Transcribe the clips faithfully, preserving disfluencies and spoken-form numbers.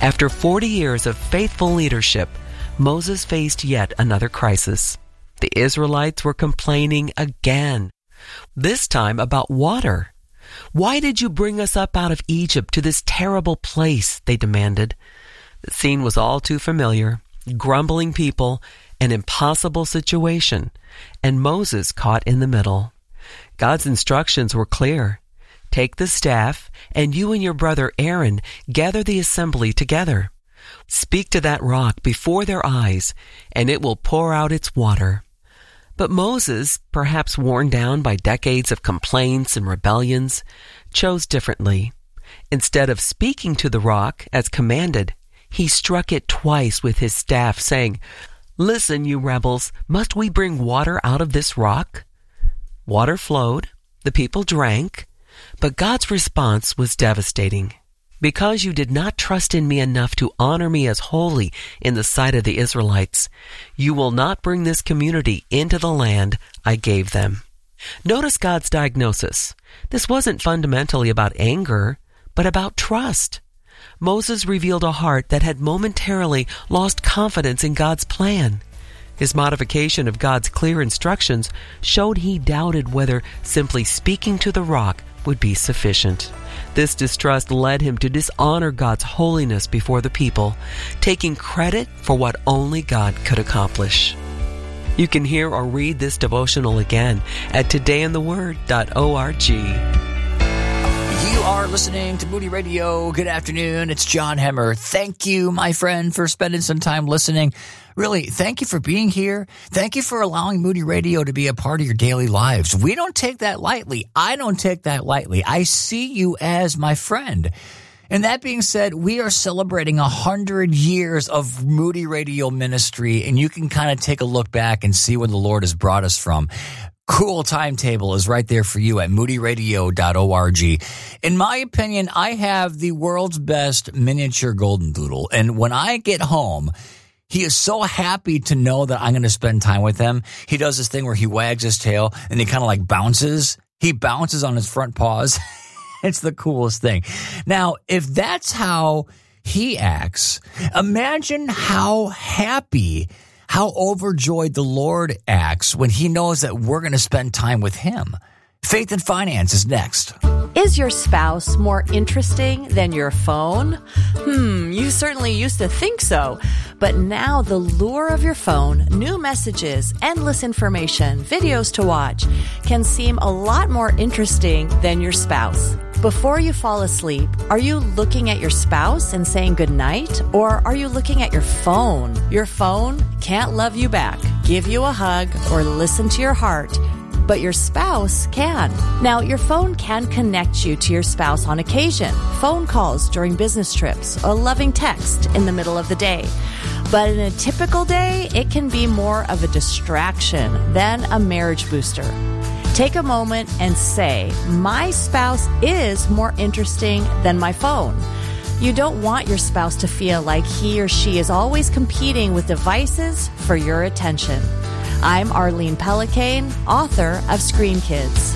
After forty years of faithful leadership, Moses faced yet another crisis. The Israelites were complaining again, this time about water. "Why did you bring us up out of Egypt to this terrible place?" they demanded. The scene was all too familiar. Grumbling people, an impossible situation, and Moses caught in the middle. God's instructions were clear. Take the staff, and you and your brother Aaron gather the assembly together. Speak to that rock before their eyes, and it will pour out its water. But Moses, perhaps worn down by decades of complaints and rebellions, chose differently. Instead of speaking to the rock as commanded, he struck it twice with his staff, saying, "Listen, you rebels, must we bring water out of this rock?" Water flowed, the people drank, but God's response was devastating. "Because you did not trust in me enough to honor me as holy in the sight of the Israelites, you will not bring this community into the land I gave them." Notice God's diagnosis. This wasn't fundamentally about anger, but about trust. Moses revealed a heart that had momentarily lost confidence in God's plan. His modification of God's clear instructions showed he doubted whether simply speaking to the rock would be sufficient. This distrust led him to dishonor God's holiness before the people, taking credit for what only God could accomplish. You can hear or read this devotional again at today in the word dot org. You are listening to Moody Radio. Good afternoon. It's John Hemmer. Thank you, my friend, for spending some time listening. Really, thank you for being here. Thank you for allowing Moody Radio to be a part of your daily lives. We don't take that lightly. I don't take that lightly. I see you as my friend. And that being said, we are celebrating one hundred years of Moody Radio ministry, and you can kind of take a look back and see where the Lord has brought us from. Cool timetable is right there for you at moody radio dot org. In my opinion, I have the world's best miniature golden doodle. And when I get home, he is so happy to know that I'm going to spend time with him. He does this thing where he wags his tail and he kind of like bounces. He bounces on his front paws. It's the coolest thing. Now, if that's how he acts, imagine how happy, how overjoyed the Lord acts when he knows that we're going to spend time with him. Faith and Finance is next. Is your spouse more interesting than your phone? Hmm, you certainly used to think so. But now the lure of your phone, new messages, endless information, videos to watch, can seem a lot more interesting than your spouse. Before you fall asleep, are you looking at your spouse and saying goodnight? Or are you looking at your phone? Your phone can't love you back, give you a hug, or listen to your heart. But your spouse can. Now, your phone can connect you to your spouse on occasion. Phone calls during business trips, a loving text in the middle of the day. But in a typical day, it can be more of a distraction than a marriage booster. Take a moment and say, my spouse is more interesting than my phone. You don't want your spouse to feel like he or she is always competing with devices for your attention. I'm Arlene Pellicane, author of Screen Kids.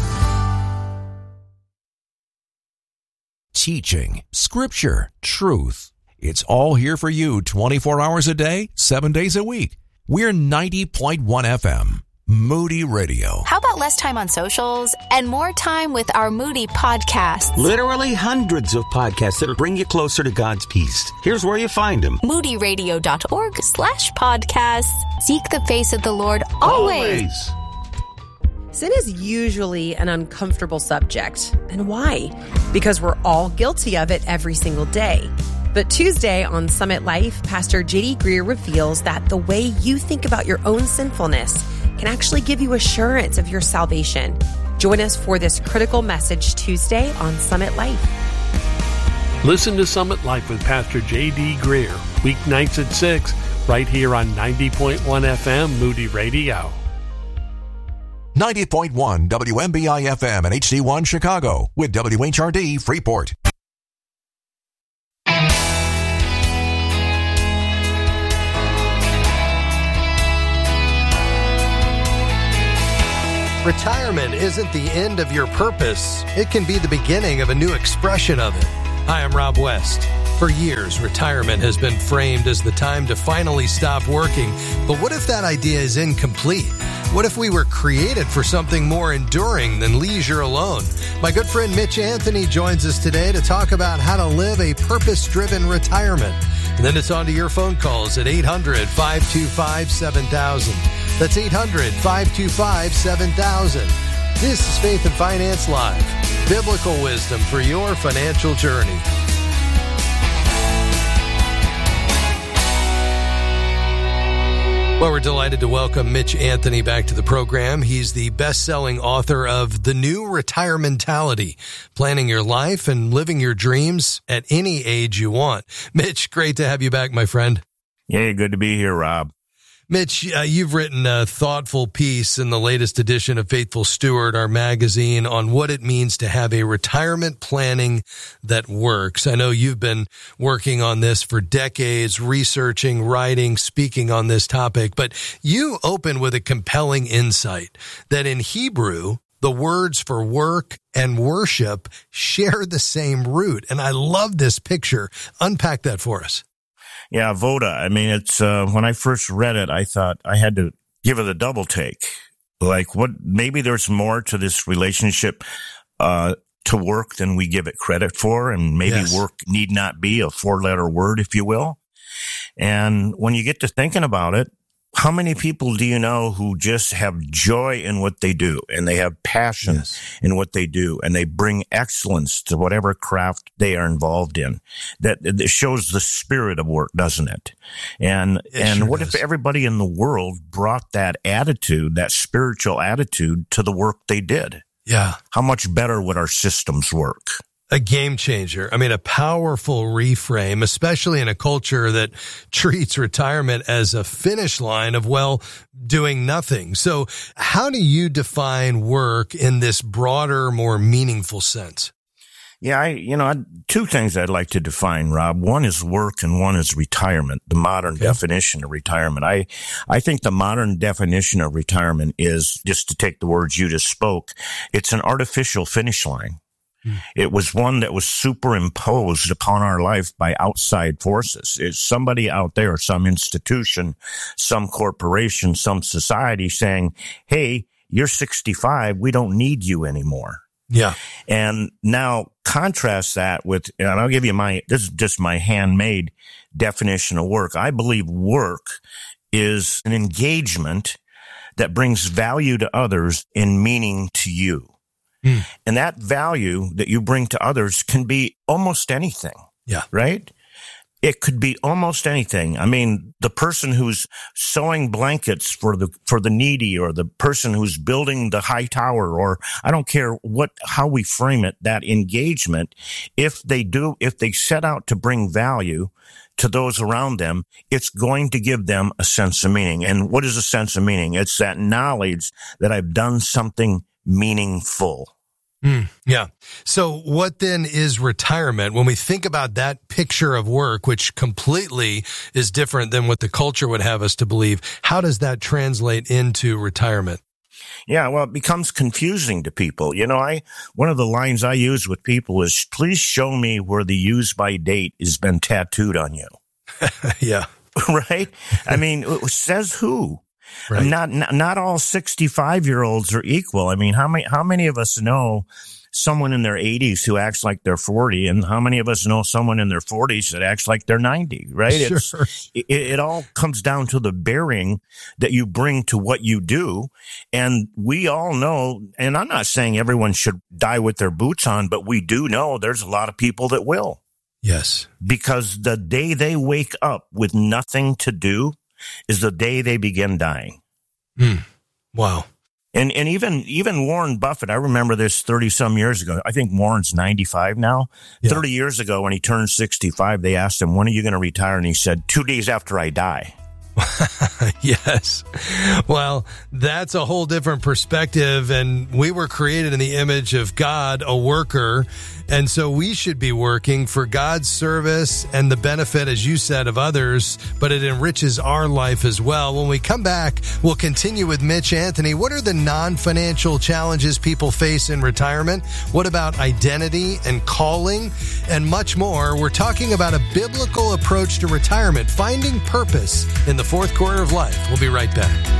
Teaching, scripture, truth. It's all here for you twenty-four hours a day, seven days a week. We're ninety point one F M. Moody Radio. How about less time on socials and more time with our Moody podcasts? Literally hundreds of podcasts that'll bring you closer to God's peace. Here's where you find them. moody radio dot org slash podcasts. Seek the face of the Lord always. Always. Sin is usually an uncomfortable subject. And why? Because we're all guilty of it every single day. But Tuesday on Summit Life, Pastor J D Greer reveals that the way you think about your own sinfulness can actually give you assurance of your salvation. Join us for this critical message Tuesday on Summit Life. Listen to Summit Life with Pastor J D Greer, weeknights at six, right here on ninety point one F M Moody Radio. ninety point one W M B I F M and H D one Chicago with W H R D Freeport. Retirement isn't the end of your purpose. It can be the beginning of a new expression of it. Hi, I'm Rob West. For years, retirement has been framed as the time to finally stop working. But what if that idea is incomplete? What if we were created for something more enduring than leisure alone? My good friend Mitch Anthony joins us today to talk about how to live a purpose-driven retirement. And then it's on to your phone calls at eight hundred, five two five, seven thousand. That's eight hundred, five two five, seven thousand. This is Faith and Finance Live, biblical wisdom for your financial journey. Well, we're delighted to welcome Mitch Anthony back to the program. He's the best-selling author of The New Retirementality, Planning Your Life and Living Your Dreams at Any Age You Want. Mitch, great to have you back, my friend. Yeah, good to be here, Rob. Mitch, uh, you've written a thoughtful piece in the latest edition of Faithful Steward, our magazine, on what it means to have a retirement planning that works. I know you've been working on this for decades, researching, writing, speaking on this topic, but you open with a compelling insight that in Hebrew, the words for work and worship share the same root. And I love this picture. Unpack that for us. Yeah, Voda. I mean, it's, uh, when I first read it, I thought I had to give it a double take. Like, what, maybe there's more to this relationship, uh, to work than we give it credit for. And maybe Yes. work need not be a four letter word, if you will. And when you get to thinking about it, how many people do you know who just have joy in what they do and they have passion Yes. in what they do and they bring excellence to whatever craft they are involved in? That, that shows the spirit of work, doesn't it? And, It and sure what does. if everybody in the world brought that attitude, that spiritual attitude to the work they did? Yeah. How much better would our systems work? A game changer. I mean, a powerful reframe, especially in a culture that treats retirement as a finish line of, well, doing nothing. So how do you define work in this broader, more meaningful sense? Yeah, I, you know, I, two things I'd like to define, Rob. One is work and one is retirement, the modern Okay. definition of retirement. I, I think the modern definition of retirement is, just to take the words you just spoke, it's an artificial finish line. It was one that was superimposed upon our life by outside forces. It's somebody out there, some institution, some corporation, some society saying, hey, you're sixty-five. We don't need you anymore. Yeah. And now contrast that with, and I'll give you my, this is just my handmade definition of work. I believe work is an engagement that brings value to others and meaning to you. Mm. And that value that you bring to others can be almost anything. Yeah. Right? It could be almost anything. I mean, the person who's sewing blankets for the, for the needy, or the person who's building the high tower, or I don't care what, how we frame it, that engagement, if they do, if they set out to bring value to those around them, it's going to give them a sense of meaning. And what is a sense of meaning? It's that knowledge that I've done something meaningful. Mm, yeah. So what then is retirement? When we think about that picture of work, which completely is different than what the culture would have us to believe, how does that translate into retirement? Yeah, well, it becomes confusing to people. You know, I, one of the lines I use with people is, please show me where the use by date has been tattooed on you. Yeah. Right? I mean, says who? Right. Not, not, not all sixty-five year olds are equal. I mean, how many, how many of us know someone in their eighties who acts like they're forty, and how many of us know someone in their forties that acts like they're ninety, right? Sure. It's, it, it all comes down to the bearing that you bring to what you do. And we all know, and I'm not saying everyone should die with their boots on, but we do know there's a lot of people that will. Yes. Because the day they wake up with nothing to do is the day they begin dying. Mm. Wow. And and even even Warren Buffett, I remember this thirty some years ago. I think Warren's ninety-five now. Yeah. thirty years ago, when he turned sixty-five, they asked him, when are you going to retire? And he said, two days after I die. Yes. Well, that's a whole different perspective. And we were created in the image of God, a worker. And so we should be working for God's service and the benefit, as you said, of others, but it enriches our life as well. When we come back, we'll continue with Mitch Anthony. What are the non-financial challenges people face in retirement? What about identity and calling and much more? We're talking about a biblical approach to retirement, finding purpose in the fourth quarter of life. We'll be right back.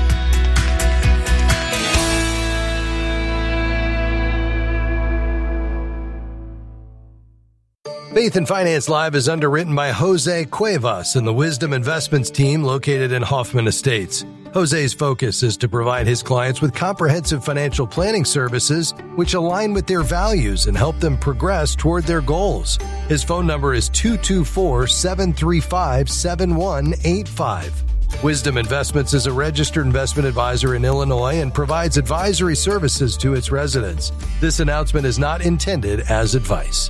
Faith and Finance Live is underwritten by Jose Cuevas and the Wisdom Investments team located in Hoffman Estates. Jose's focus is to provide his clients with comprehensive financial planning services which align with their values and help them progress toward their goals. His phone number is two two four, seven three five, seven one eight five. Wisdom Investments is a registered investment advisor in Illinois and provides advisory services to its residents. This announcement is not intended as advice.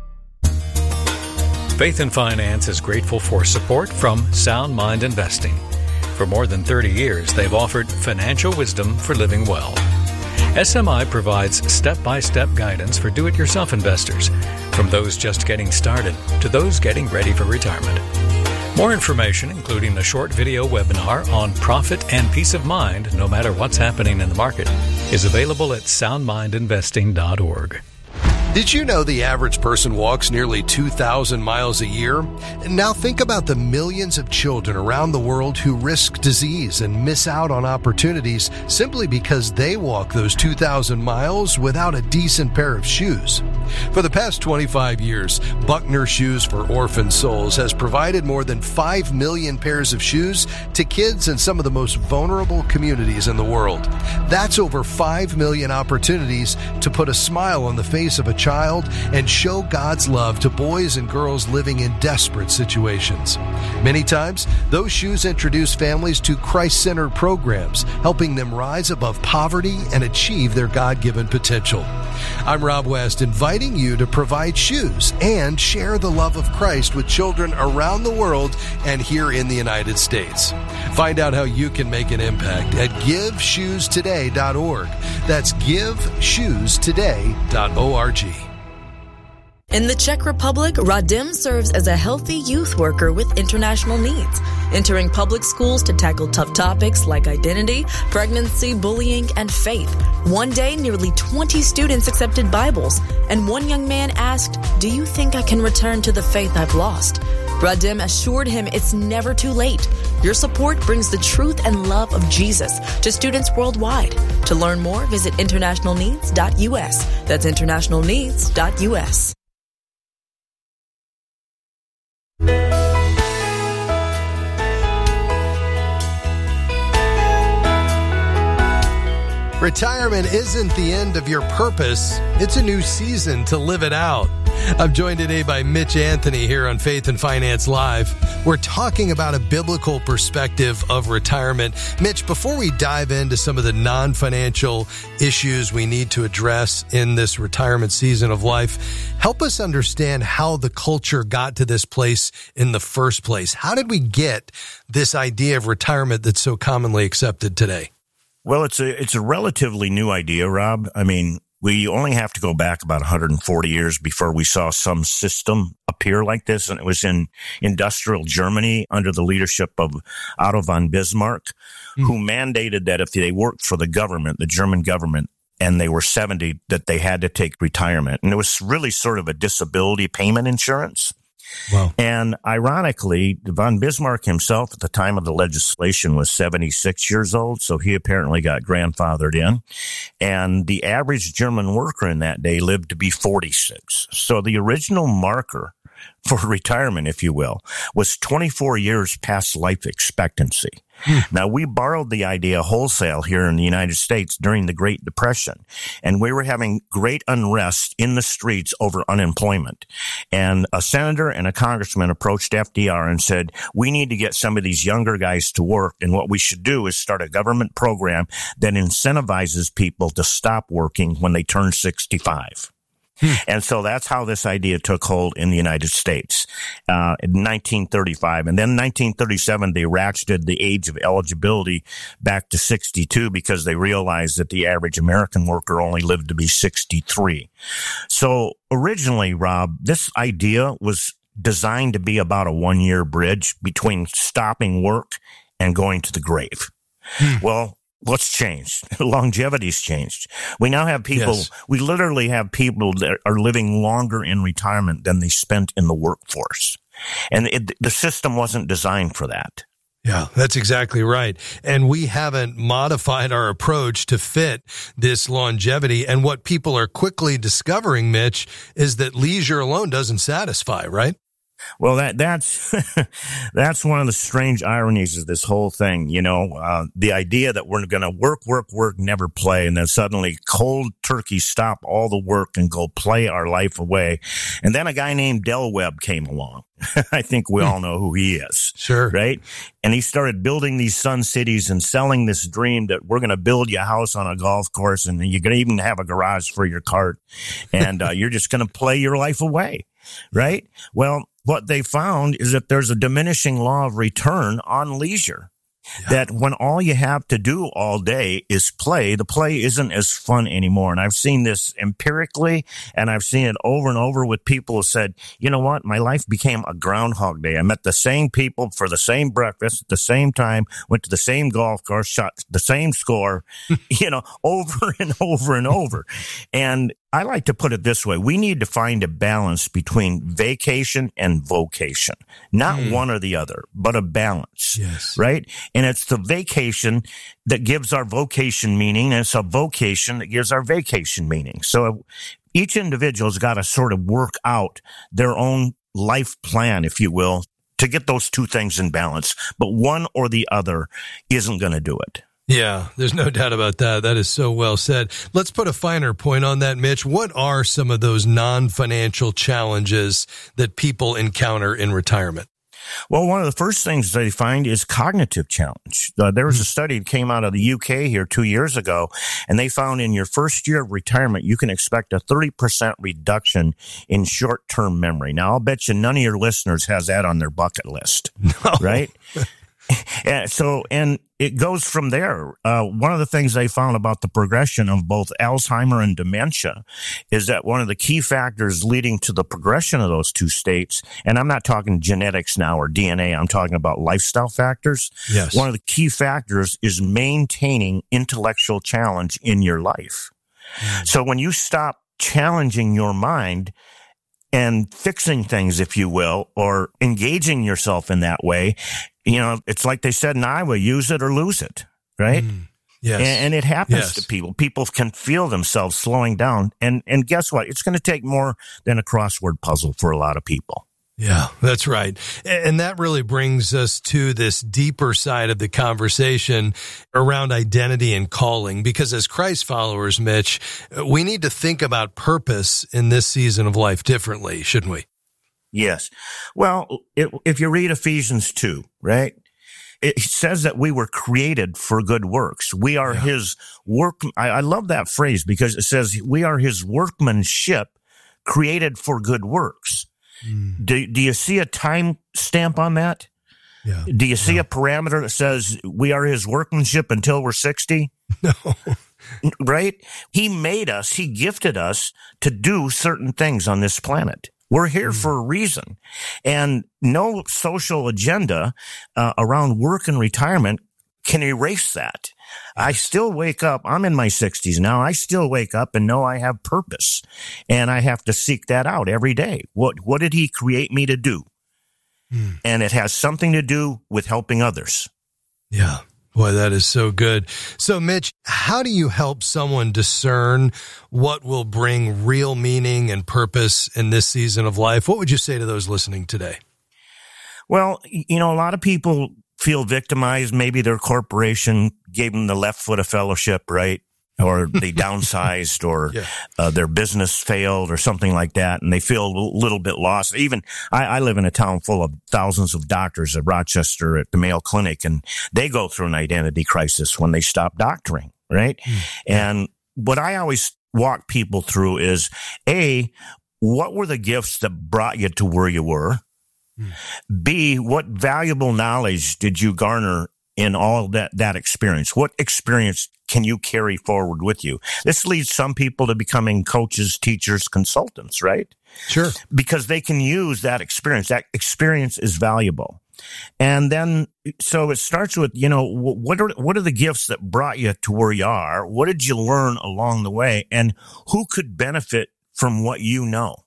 Faith and Finance is grateful for support from Sound Mind Investing. For more than thirty years, they've offered financial wisdom for living well. S M I provides step-by-step guidance for do-it-yourself investors, from those just getting started to those getting ready for retirement. More information, including a short video webinar on profit and peace of mind, no matter what's happening in the market, is available at sound mind investing dot org. Did you know the average person walks nearly two thousand miles a year? And now think about the millions of children around the world who risk disease and miss out on opportunities simply because they walk those two thousand miles without a decent pair of shoes. For the past twenty-five years, Buckner Shoes for Orphan Souls has provided more than five million pairs of shoes to kids in some of the most vulnerable communities in the world. That's over five million opportunities to put a smile on the face of a child and show God's love to boys and girls living in desperate situations. Many times, those shoes introduce families to Christ-centered programs, helping them rise above poverty and achieve their God-given potential. I'm Rob West, inviting you to provide shoes and share the love of Christ with children around the world and here in the United States. Find out how you can make an impact at give shoes today dot org. That's give shoes today dot org. In the Czech Republic, Radim serves as a healthy youth worker with international needs, entering public schools to tackle tough topics like identity, pregnancy, bullying, and faith. One day, nearly twenty students accepted Bibles, and one young man asked, "Do you think I can return to the faith I've lost?" Radim assured him it's never too late. Your support brings the truth and love of Jesus to students worldwide. To learn more, visit international needs dot U S. That's international needs dot U S. Retirement isn't the end of your purpose. It's a new season to live it out. I'm joined today by Mitch Anthony here on Faith and Finance Live. We're talking about a biblical perspective of retirement. Mitch, before we dive into some of the non-financial issues we need to address in this retirement season of life, help us understand how the culture got to this place in the first place. How did we get this idea of retirement that's so commonly accepted today? Well, it's a it's a relatively new idea, Rob. I mean, we only have to go back about one hundred forty years before we saw some system appear like this, and it was in industrial Germany under the leadership of Otto von Bismarck, mm. who mandated that if they worked for the government, the German government, and they were seventy, that they had to take retirement. And it was really sort of a disability payment insurance. Wow. And ironically, von Bismarck himself at the time of the legislation was seventy-six years old, so he apparently got grandfathered in. And the average German worker in that day lived to be forty-six. So the original marker for retirement, if you will, was twenty-four years past life expectancy. Hmm. Now, we borrowed the idea wholesale here in the United States during the Great Depression, and we were having great unrest in the streets over unemployment. And a senator and a congressman approached F D R and said, we need to get some of these younger guys to work, and what we should do is start a government program that incentivizes people to stop working when they turn sixty-five. And so that's how this idea took hold in the United States uh, in nineteen thirty-five. And then nineteen thirty-seven, they ratcheted the age of eligibility back to sixty-two because they realized that the average American worker only lived to be sixty-three. So originally, Rob, this idea was designed to be about a one-year bridge between stopping work and going to the grave. Hmm. Well, what's changed? Longevity's changed. We now have people, yes. we literally have people that are living longer in retirement than they spent in the workforce. And it, the system wasn't designed for that. Yeah, that's exactly right. And we haven't modified our approach to fit this longevity. And what people are quickly discovering, Mitch, is that leisure alone doesn't satisfy, right? Well, that that's that's one of the strange ironies of this whole thing. You know, uh, the idea that we're going to work, work, work, never play, and then suddenly cold turkey stop all the work and go play our life away. And then a guy named Del Webb came along. I think we all know who he is. Sure. Right? And he started building these sun cities and selling this dream that we're going to build you a house on a golf course and you're going to even have a garage for your cart. And uh, you're just going to play your life away. Right? Well, what they found is that there's a diminishing law of return on leisure. Yeah. That when all you have to do all day is play, the play isn't as fun anymore. And I've seen this empirically, and I've seen it over and over with people who said, you know what, my life became a Groundhog Day. I met the same people for the same breakfast at the same time, went to the same golf course, shot the same score, you know, over and over and over. And I like to put it this way. We need to find a balance between vacation and vocation. Not mm. one or the other, but a balance. Yes. Right? And it's the vacation that gives our vocation meaning, and it's a vocation that gives our vacation meaning. So each individual's got to sort of work out their own life plan, if you will, to get those two things in balance. But one or the other isn't going to do it. Yeah, there's no doubt about that. That is so well said. Let's put a finer point on that, Mitch. What are some of those non-financial challenges that people encounter in retirement? Well, one of the first things they find is cognitive challenge. Uh, there was a study that came out of the U K here two years ago, and they found in your first year of retirement, you can expect a thirty percent reduction in short-term memory. Now, I'll bet you none of your listeners has that on their bucket list, no. Right? And so, and it goes from there. Uh, one of the things they found about the progression of both Alzheimer and dementia is that one of the key factors leading to the progression of those two states, and I'm not talking genetics now or D N A, I'm talking about lifestyle factors. Yes. One of the key factors is maintaining intellectual challenge in your life. Mm. So when you stop challenging your mind and fixing things, if you will, or engaging yourself in that way, you know, it's like they said in Iowa, use it or lose it, right? Mm, yes. And, and it happens yes. to people. People can feel themselves slowing down. And, and guess what? It's going to take more than a crossword puzzle for a lot of people. Yeah, that's right. And that really brings us to this deeper side of the conversation around identity and calling, because as Christ followers, Mitch, we need to think about purpose in this season of life differently, shouldn't we? Yes. Well, it, if you read Ephesians two, right, it says that we were created for good works. We are yeah. his work. I, I love that phrase because it says we are his workmanship created for good works. Mm. Do, do you see a time stamp on that? Yeah. Do you see no. a parameter that says we are his workmanship until we're sixty? No. Right? He made us, he gifted us to do certain things on this planet. We're here mm. for a reason. And no social agenda uh, around work and retirement can erase that. I still wake up. I'm in my sixties now. I still wake up and know I have purpose, and I have to seek that out every day. What what did he create me to do? Mm. And it has something to do with helping others. Yeah. Boy, that is so good. So, Mitch, how do you help someone discern what will bring real meaning and purpose in this season of life? What would you say to those listening today? Well, you know, a lot of people feel victimized. Maybe their corporation gave them the left foot of fellowship, right? Or they downsized, or yeah. uh, their business failed, or something like that, and they feel a little bit lost. Even I, I live in a town full of thousands of doctors at Rochester at the Mayo Clinic, and they go through an identity crisis when they stop doctoring, right? Mm. And what I always walk people through is, A, what were the gifts that brought you to where you were? Hmm. B, what valuable knowledge did you garner in all that, that experience? What experience can you carry forward with you? This leads some people to becoming coaches, teachers, consultants, right? Sure. Because they can use that experience. That experience is valuable. And then, so it starts with, you know, what are, what are the gifts that brought you to where you are? What did you learn along the way? And who could benefit from what you know?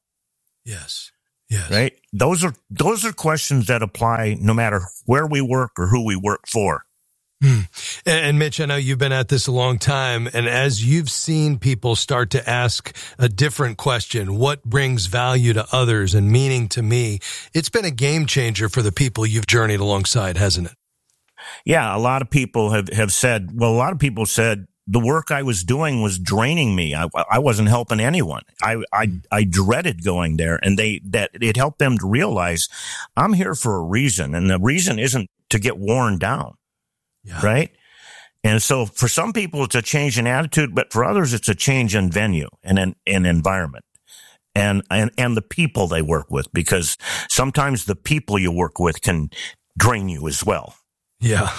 Yes. Yes. Right? Those are, those are questions that apply no matter where we work or who we work for. Hmm. And, and Mitch, I know you've been at this a long time, and as you've seen people start to ask a different question, what brings value to others and meaning to me, it's been a game changer for the people you've journeyed alongside, hasn't it? Yeah, a lot of people have, have said, well, a lot of people said the work I was doing was draining me. I, I wasn't helping anyone. I, I, I dreaded going there, and they, that it helped them to realize I'm here for a reason, and the reason isn't to get worn down. Yeah. Right. And so for some people, it's a change in attitude, but for others, it's a change in venue and in, in environment and, and, and the people they work with, because sometimes the people you work with can drain you as well. Yeah.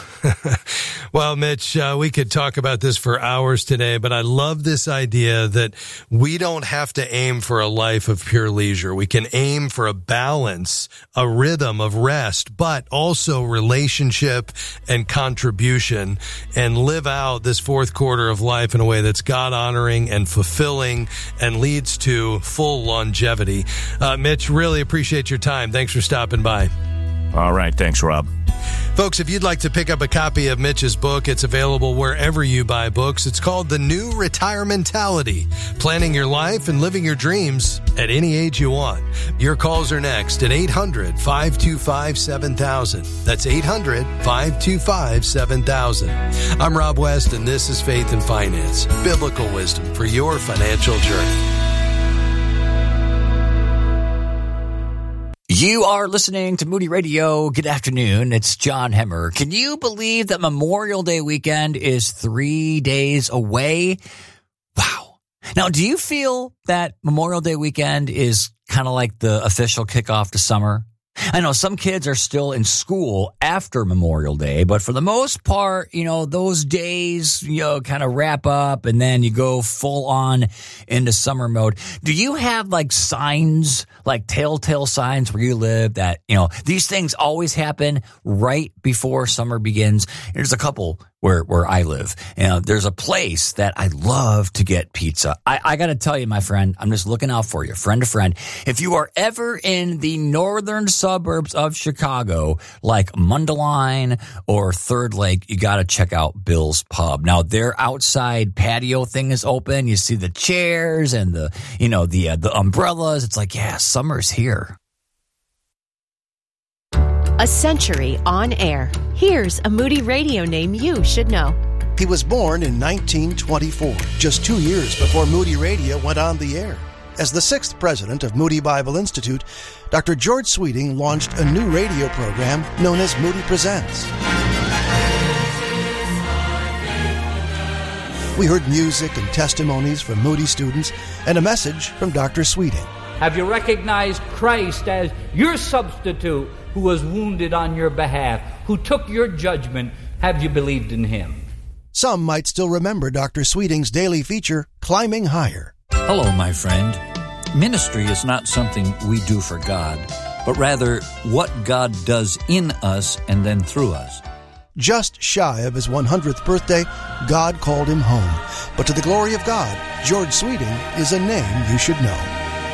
Well, Mitch, uh, we could talk about this for hours today, but I love this idea that we don't have to aim for a life of pure leisure. We can aim for a balance, a rhythm of rest, but also relationship and contribution, and live out this fourth quarter of life in a way that's God-honoring and fulfilling and leads to full longevity. Uh, Mitch, really appreciate your time. Thanks for stopping by. All right. Thanks, Rob. Folks, if you'd like to pick up a copy of Mitch's book, it's available wherever you buy books. It's called The New Retirementality, Planning Your Life and Living Your Dreams at any age you want. Your calls are next at eight hundred, five two five, seven thousand. That's eight hundred, five two five, seven thousand. I'm Rob West, and this is Faith and Finance, biblical wisdom for your financial journey. You are listening to Moody Radio. Good afternoon. It's John Hemmer. Can you believe that Memorial Day weekend is three days away? Wow. Now, do you feel that Memorial Day weekend is kind of like the official kickoff to summer? I know some kids are still in school after Memorial Day, but for the most part, you know, those days, you know, kind of wrap up and then you go full on into summer mode. Do you have like signs, like telltale signs where you live that, you know, these things always happen right before summer begins? There's a couple where, where I live. You know, there's a place that I love to get pizza. I, I got to tell you, my friend, I'm just looking out for you, friend to friend. If you are ever in the northern suburbs of Chicago, like Mundelein or Third Lake, you got to check out Bill's Pub. Now, their outside patio thing is open. You see the chairs and the, you know, the, uh, the umbrellas. It's like, yeah, summer's here. A century on air. Here's a Moody Radio name you should know. He was born in nineteen twenty-four, just two years before Moody Radio went on the air. As the sixth president of Moody Bible Institute, Doctor George Sweeting launched a new radio program known as Moody Presents. We heard music and testimonies from Moody students and a message from Doctor Sweeting. Have you recognized Christ as your substitute who was wounded on your behalf, who took your judgment? Have you believed in him? Some might still remember Doctor Sweeting's daily feature, Climbing Higher. Hello, my friend. Ministry is not something we do for God, but rather what God does in us and then through us. Just shy of his one hundredth birthday, God called him home. But to the glory of God, George Sweeting is a name you should know.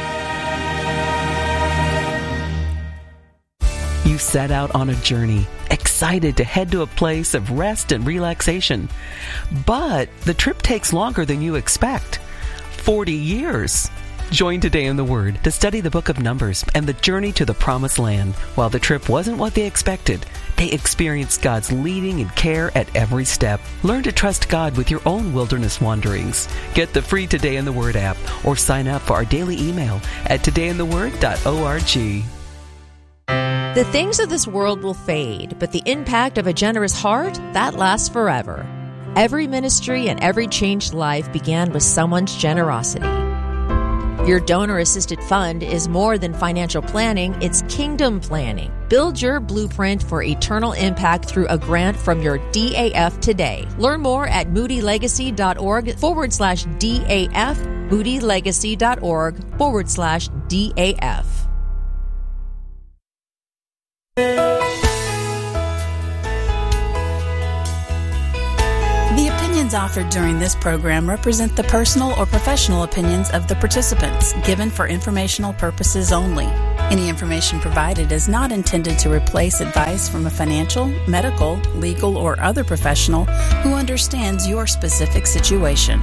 You set out on a journey, excited to head to a place of rest and relaxation. But the trip takes longer than you expect. forty years. Join Today in the Word to study the book of Numbers and the journey to the Promised Land. While the trip wasn't what they expected, they experienced God's leading and care at every step. Learn to trust God with your own wilderness wanderings. Get the free Today in the Word app or sign up for our daily email at today in the word dot org. The things of this world will fade, but the impact of a generous heart, that lasts forever. Every ministry and every changed life began with someone's generosity. Your donor-assisted fund is more than financial planning, it's kingdom planning. Build your blueprint for eternal impact through a grant from your D A F today. Learn more at moodylegacy.org forward slash DAF, moodylegacy.org forward slash DAF. The opinions offered during this program represent the personal or professional opinions of the participants, given for informational purposes only. Any information provided is not intended to replace advice from a financial, medical, legal, or other professional who understands your specific situation.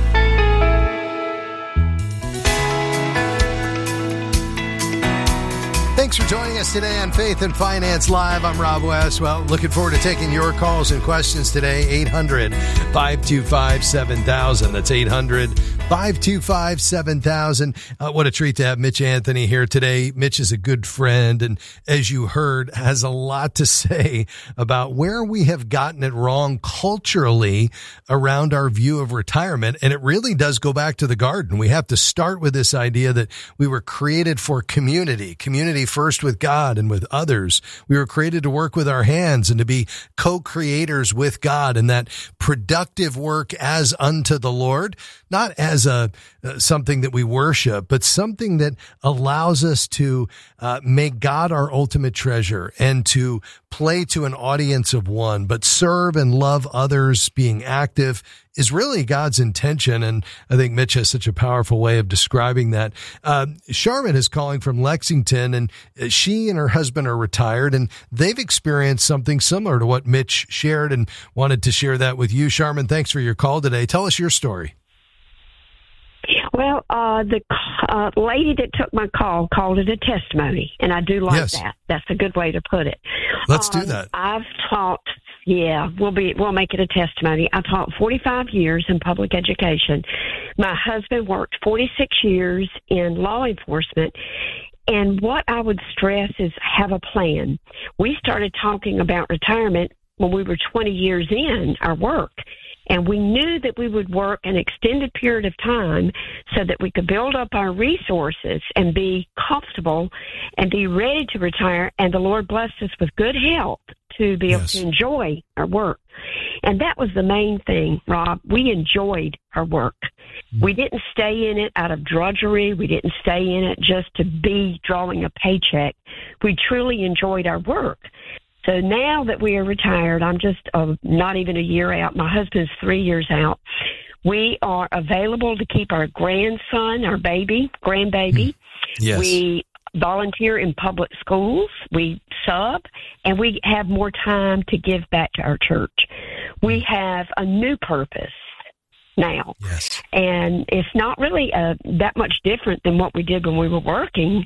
Thanks for joining us today on Faith and Finance Live. I'm Rob West. Well, looking forward to taking your calls and questions today. eight hundred, five two five, seven thousand. That's eight hundred, five two five, seven thousand. Uh, what a treat to have Mitch Anthony here today. Mitch is a good friend, and as you heard, has a lot to say about where we have gotten it wrong culturally around our view of retirement. And it really does go back to the garden. We have to start with this idea that we were created for community, community first with God and with others. We were created to work with our hands and to be co-creators with God, and that productive work as unto the Lord, not as a uh, something that we worship, but something that allows us to uh, make God our ultimate treasure and to play to an audience of one, but serve and love others, being active is really God's intention. And I think Mitch has such a powerful way of describing that. Uh, Charmin is calling from Lexington, and she and her husband are retired, and they've experienced something similar to what Mitch shared and wanted to share that with you. Charmin, thanks for your call today. Tell us your story. Well, uh, the uh, lady that took my call called it a testimony, and I do like Yes. that. That's a good way to put it. Let's do Um, that. I've taught, yeah, we'll be we'll make it a testimony. I taught forty-five years in public education. My husband worked forty-six years in law enforcement. And what I would stress is have a plan. We started talking about retirement when we were twenty years in our work. And we knew that we would work an extended period of time so that we could build up our resources and be comfortable and be ready to retire. And the Lord blessed us with good health to be able to enjoy our work. And that was the main thing, Rob. We enjoyed our work. We didn't stay in it out of drudgery. We didn't stay in it just to be drawing a paycheck. We truly enjoyed our work. So now that we are retired, I'm just uh, not even a year out. My husband's three years out. We are available to keep our grandson, our baby, grandbaby. Yes. We volunteer in public schools. We sub, and we have more time to give back to our church. We have a new purpose now. Yes. And it's not really uh, that much different than what we did when we were working.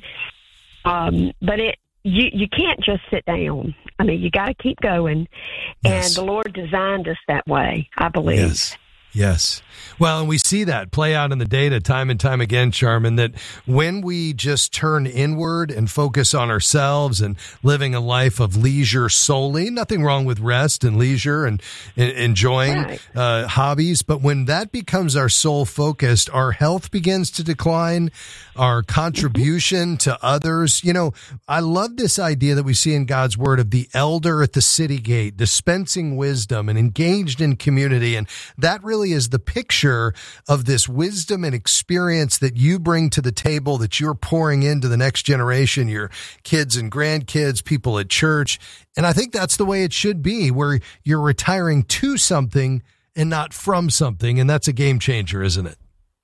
Um, but it, you, you can't just sit down. I mean, you got to keep going. Yes. And the Lord designed us that way, I believe. Yes. Yes. Well, and we see that play out in the data time and time again, Charmin, that when we just turn inward and focus on ourselves and living a life of leisure solely, nothing wrong with rest and leisure and, and enjoying Right. uh, hobbies. But when that becomes our sole focus, our health begins to decline, our contribution to others. You know, I love this idea that we see in God's word of the elder at the city gate, dispensing wisdom and engaged in community. And that really is the picture of this wisdom and experience that you bring to the table, that you're pouring into the next generation, your kids and grandkids, people at church. And I think that's the way it should be, where you're retiring to something and not from something. And that's a game changer, isn't it?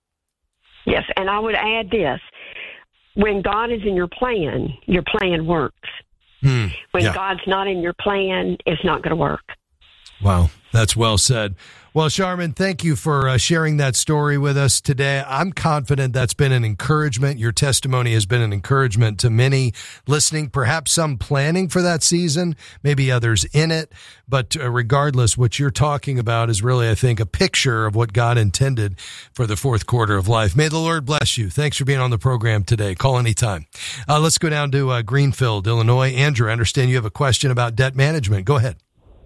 Yes, and I would add this. When God is in your plan, your plan works. Hmm. When Yeah. God's not in your plan, it's not going to work. Wow, that's well said. Well, Charmin, thank you for uh, sharing that story with us today. I'm confident that's been an encouragement. Your testimony has been an encouragement to many listening, perhaps some planning for that season, maybe others in it. But uh, regardless, what you're talking about is really, I think, a picture of what God intended for the fourth quarter of life. May the Lord bless you. Thanks for being on the program today. Call anytime. Uh, let's go down to uh, Greenfield, Illinois. Andrew, I understand you have a question about debt management. Go ahead.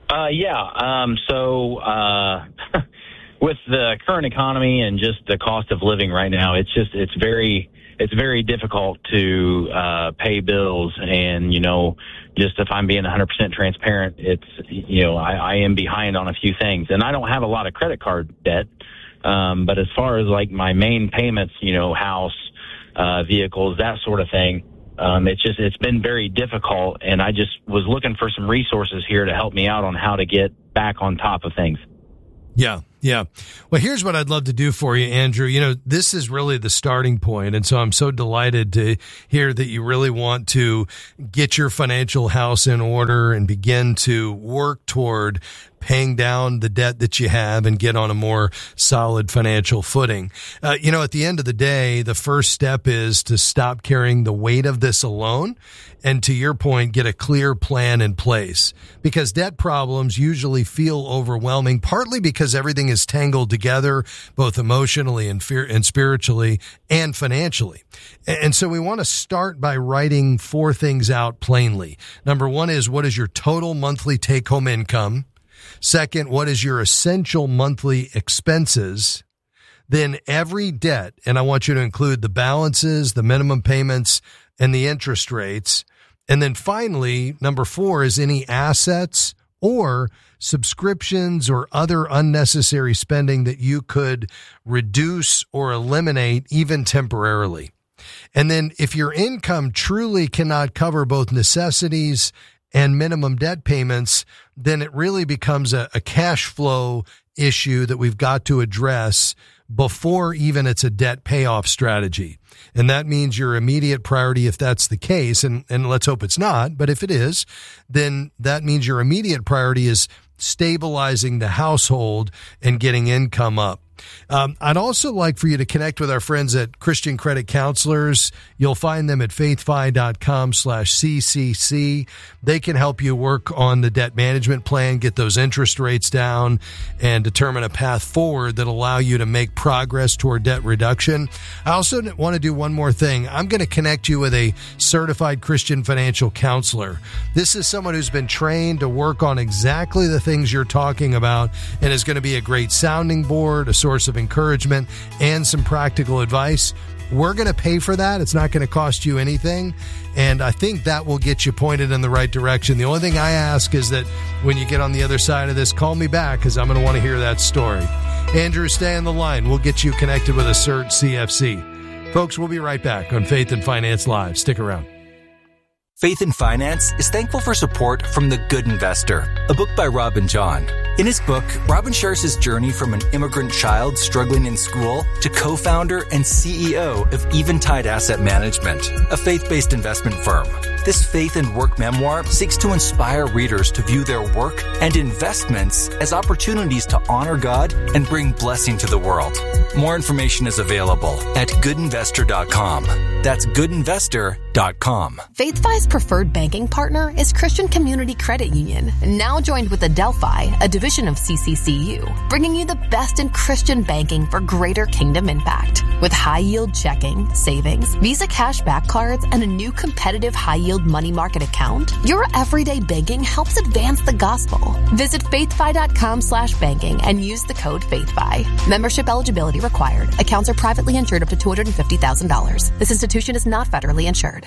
Uh, yeah. Um, so uh, with the current economy and just the cost of living right now, it's just it's very it's very difficult to uh, pay bills. And you know, just if I'm being one hundred percent transparent, it's you know I, I am behind on a few things, and I don't have a lot of credit card debt. Um, but as far as like my main payments, you know, house, uh, vehicles, that sort of thing. Um, it's just, it's been very difficult, and I just was looking for some resources here to help me out on how to get back on top of things. Yeah. Yeah. Well, here's what I'd love to do for you, Andrew. You know, this is really the starting point. And so I'm so delighted to hear that you really want to get your financial house in order and begin to work toward paying down the debt that you have and get on a more solid financial footing. Uh, you know, at the end of the day, the first step is to stop carrying the weight of this alone. And to your point, get a clear plan in place, because debt problems usually feel overwhelming, partly because everything is tangled together, both emotionally and fear and spiritually and financially. And so we want to start by writing four things out plainly. Number one is, what is your total monthly take-home income? Second, what is your essential monthly expenses? Then every debt, and I want you to include the balances, the minimum payments, and the interest rates. And then finally, number four is any assets or subscriptions or other unnecessary spending that you could reduce or eliminate even temporarily. And then if your income truly cannot cover both necessities and minimum debt payments, then it really becomes a, a cash flow issue that we've got to address before even it's a debt payoff strategy. And that means your immediate priority, if that's the case, and, and let's hope it's not, but if it is, then that means your immediate priority is stabilizing the household and getting income up. Um, I'd also like for you to connect with our friends at Christian Credit Counselors. You'll find them at faithfi.com slash CCC. They can help you work on the debt management plan, get those interest rates down, and determine a path forward that'll allow you to make progress toward debt reduction. I also want to do one more thing. I'm going to connect you with a certified Christian financial counselor. This is someone who's been trained to work on exactly the things you're talking about and is going to be a great sounding board, a source of encouragement, and some practical advice. We're going to pay for that. It's not going to cost you anything. And I think that will get you pointed in the right direction. The only thing I ask is that when you get on the other side of this, call me back, because I'm going to want to hear that story. Andrew, stay on the line. We'll get you connected with a CERT C F C. Folks, we'll be right back on Faith and Finance Live. Stick around. Faith and Finance is thankful for support from The Good Investor, a book by Robin John. In his book, Robin shares his journey from an immigrant child struggling in school to co-founder and C E O of Eventide Asset Management, a faith-based investment firm. This faith and work memoir seeks to inspire readers to view their work and investments as opportunities to honor God and bring blessing to the world. More information is available at good investor dot com. That's good investor dot com. FaithFi's preferred banking partner is Christian Community Credit Union, now joined with Adelphi, a division of C C C U, bringing you the best in Christian banking for greater kingdom impact. With high-yield checking, savings, Visa cashback cards, and a new competitive high-yield money market account, your everyday banking helps advance the gospel. Visit faithfi.com slash banking and use the code FaithFi. Membership eligibility required. Accounts are privately insured up to two hundred fifty thousand dollars. This institution is not federally insured.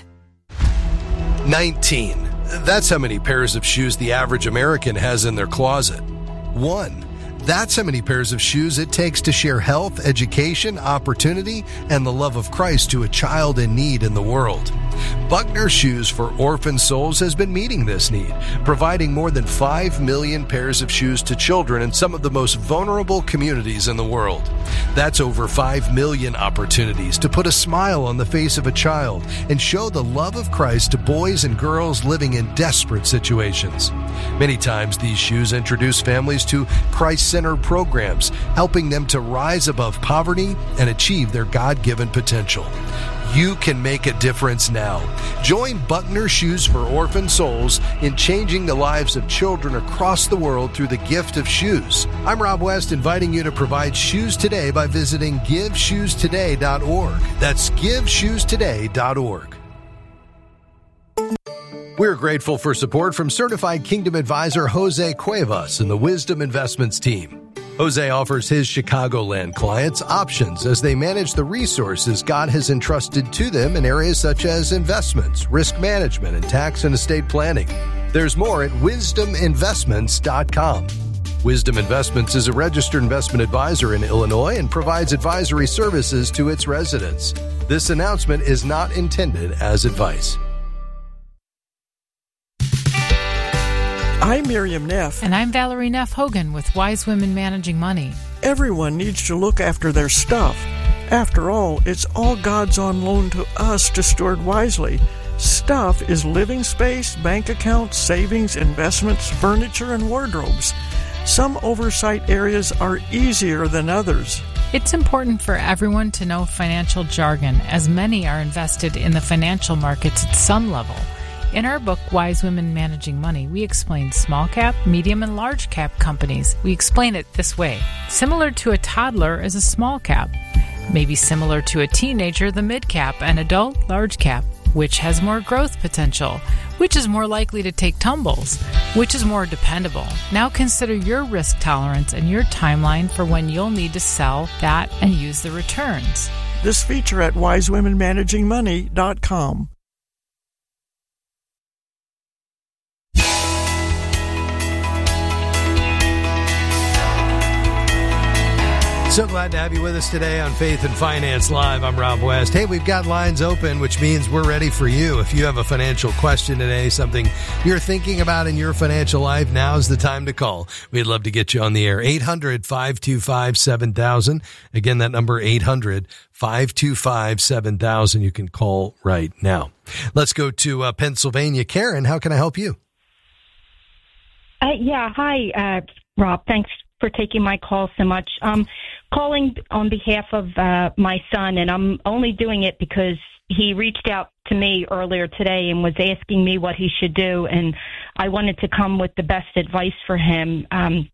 nineteen. That's how many pairs of shoes the average American has in their closet. One. That's how many pairs of shoes it takes to share health, education, opportunity, and the love of Christ to a child in need in the world. Buckner Shoes for Orphan Souls has been meeting this need, providing more than five million pairs of shoes to children in some of the most vulnerable communities in the world. That's over five million opportunities to put a smile on the face of a child and show the love of Christ to boys and girls living in desperate situations. Many times these shoes introduce families to Christ-centered programs, helping them to rise above poverty and achieve their God-given potential. You can make a difference now. Join Buckner Shoes for Orphan Souls in changing the lives of children across the world through the gift of shoes. I'm Rob West, inviting you to provide shoes today by visiting give shoes today dot org. That's give shoes today dot org. We're grateful for support from certified Kingdom advisor Jose Cuevas and the Wisdom Investments team. Jose offers his Chicagoland clients options as they manage the resources God has entrusted to them in areas such as investments, risk management, and tax and estate planning. There's more at wisdom investments dot com. Wisdom Investments is a registered investment advisor in Illinois and provides advisory services to its residents. This announcement is not intended as advice. I'm Miriam Neff. And I'm Valerie Neff Hogan with Wise Women Managing Money. Everyone needs to look after their stuff. After all, it's all God's on loan to us to steward wisely. Stuff is living space, bank accounts, savings, investments, furniture, and wardrobes. Some oversight areas are easier than others. It's important for everyone to know financial jargon, as many are invested in the financial markets at some level. In our book, Wise Women Managing Money, we explain small cap, medium, and large cap companies. We explain it this way. Similar to a toddler is a small cap. Maybe similar to a teenager, the mid cap, and adult, large cap. Which has more growth potential? Which is more likely to take tumbles? Which is more dependable? Now consider your risk tolerance and your timeline for when you'll need to sell that and use the returns. This feature at wise women managing money dot com. So glad to have you with us today on Faith and Finance Live. I'm Rob West. Hey, we've got lines open, which means we're ready for you. If you have a financial question today, something you're thinking about in your financial life, now's the time to call. We'd love to get you on the air. eight hundred, five two five, seven thousand. Again, that number, eight hundred, five two five, seven thousand. You can call right now. Let's go to uh, Pennsylvania. Karen, how can I help you? Uh, yeah, hi, uh, Rob. Thanks for taking my call so much. Um, calling on behalf of uh, my son, and I'm only doing it because he reached out to me earlier today and was asking me what he should do, and I wanted to come with the best advice for him. Um,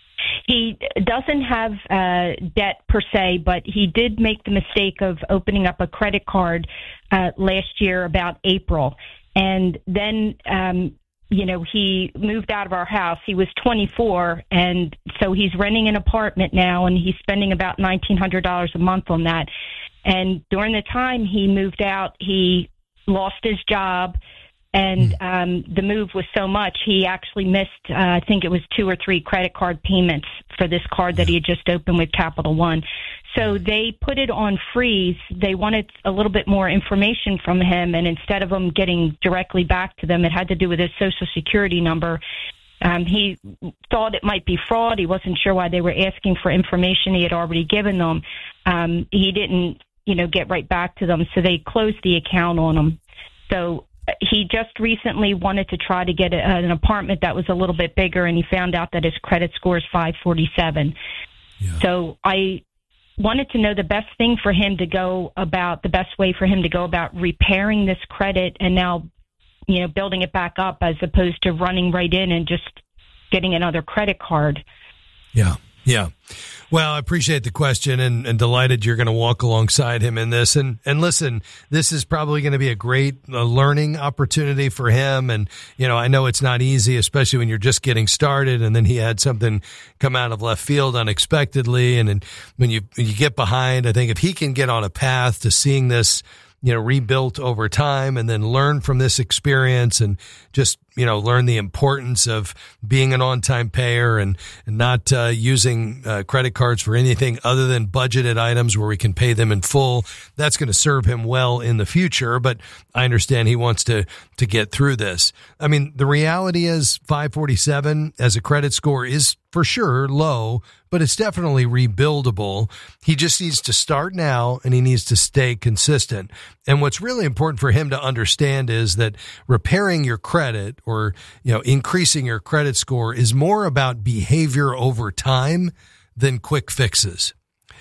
he doesn't have uh, debt per se, but he did make the mistake of opening up a credit card uh, last year about April, and then um you know, he moved out of our house. He was twenty-four, and so he's renting an apartment now, and he's spending about nineteen hundred dollars a month on that. And during the time he moved out, he lost his job, and um, the move was so much, he actually missed, uh, I think it was two or three credit card payments for this card that he had just opened with Capital One. So they put it on freeze. They wanted a little bit more information from him, and instead of him getting directly back to them, it had to do with his Social Security number. Um, he thought it might be fraud. He wasn't sure why they were asking for information he had already given them. Um, he didn't, you know, get right back to them, so they closed the account on him. So he just recently wanted to try to get a, an apartment that was a little bit bigger, and he found out that his credit score is five forty-seven. Yeah. So I wanted to know the best thing for him to go about, the best way for him to go about repairing this credit and now, you know, building it back up as opposed to running right in and just getting another credit card. Yeah, yeah. Well, I appreciate the question and, and delighted you're going to walk alongside him in this. And, and listen, this is probably going to be a great uh, learning opportunity for him. And, you know, I know it's not easy, especially when you're just getting started. And then he had something come out of left field unexpectedly. And, and when you, when you get behind, I think if he can get on a path to seeing this, you know, rebuilt over time and then learn from this experience and just, you know, learn the importance of being an on-time payer and, and not uh, using uh, credit cards for anything other than budgeted items where we can pay them in full. That's going to serve him well in the future, but I understand he wants to, to get through this. I mean, the reality is five forty-seven as a credit score is for sure low, but it's definitely rebuildable. He just needs to start now and he needs to stay consistent. And what's really important for him to understand is that repairing your credit or, you know, increasing your credit score is more about behavior over time than quick fixes.